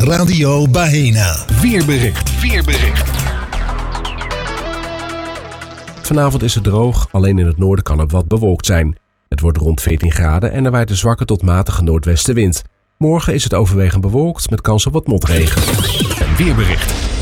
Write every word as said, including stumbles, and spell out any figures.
Radio Baena. Weerbericht. Weerbericht. Vanavond is het droog, alleen in het noorden kan het wat bewolkt zijn. Het wordt rond veertien graden en er waait een zwakke tot matige noordwestenwind. Morgen is het overwegend bewolkt met kans op wat motregen. Een weerbericht